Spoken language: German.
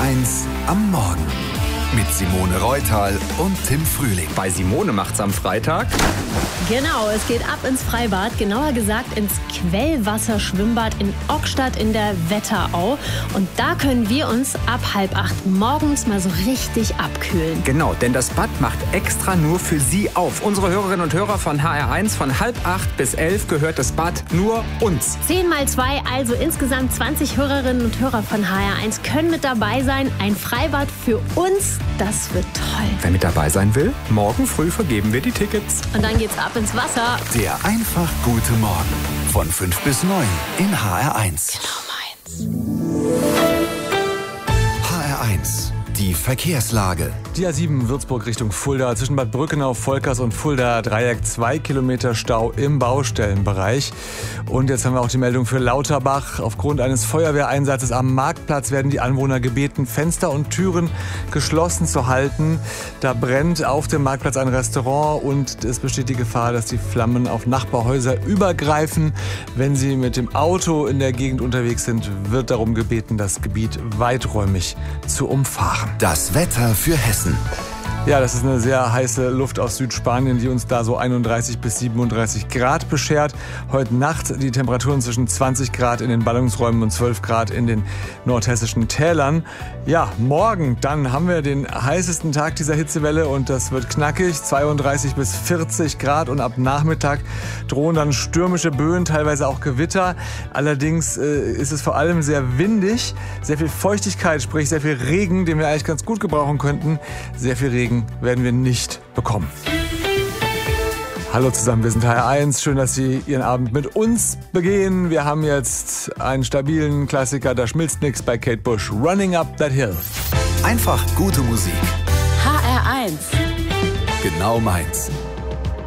HR1 am Morgen mit Simone Reutal und Tim Frühling. Bei Simone macht's am Freitag. Genau, es geht ab ins Freibad, genauer gesagt ins Quellwasserschwimmbad in Ockstadt in der Wetterau. Und da können wir uns ab 7:30 morgens mal so richtig abkühlen. Genau, denn das Bad macht extra nur für Sie auf. Unsere Hörerinnen und Hörer von HR1 von 7:30 bis 11 gehört das Bad nur uns. 10 mal 2, also insgesamt 20 Hörerinnen und Hörer von HR1 können mit dabei sein. Ein Freibad für uns, das wird toll. Wer mit dabei sein will, morgen früh vergeben wir die Tickets. Und dann geht's ab ins Wasser. Der einfach gute Morgen von 5 bis 9 in HR1. Genau meins. HR1, die Verkehrslage. Die A7 Würzburg Richtung Fulda, zwischen Bad Brückenau, Volkers und Fulda Dreieck, 2 Kilometer Stau im Baustellenbereich. Und jetzt haben wir auch die Meldung für Lauterbach. Aufgrund eines Feuerwehreinsatzes am Marktplatz werden die Anwohner gebeten, Fenster und Türen geschlossen zu halten. Da brennt auf dem Marktplatz ein Restaurant und es besteht die Gefahr, dass die Flammen auf Nachbarhäuser übergreifen. Wenn Sie mit dem Auto in der Gegend unterwegs sind, wird darum gebeten, das Gebiet weiträumig zu umfahren. Das Wetter für Hessen. Ja, das ist eine sehr heiße Luft aus Südspanien, die uns da so 31 bis 37 Grad beschert. Heute Nacht die Temperaturen zwischen 20 Grad in den Ballungsräumen und 12 Grad in den nordhessischen Tälern. Ja, morgen, dann haben wir den heißesten Tag dieser Hitzewelle und das wird knackig, 32 bis 40 Grad und ab Nachmittag drohen dann stürmische Böen, teilweise auch Gewitter. Allerdings ist es vor allem sehr windig, sehr viel Feuchtigkeit, sprich sehr viel Regen, den wir eigentlich ganz gut gebrauchen könnten. Sehr viel Regen werden wir nicht bekommen. Hallo zusammen, wir sind HR1. Schön, dass Sie Ihren Abend mit uns begehen. Wir haben jetzt einen stabilen Klassiker, da schmilzt nix bei Kate Bush. Running Up That Hill. Einfach gute Musik. HR1. Genau meins.